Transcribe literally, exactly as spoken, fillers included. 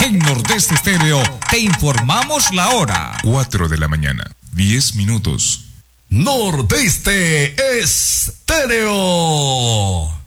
En Nordeste Estéreo te informamos la hora. cuatro de la mañana, diez minutos. Nordeste Estéreo.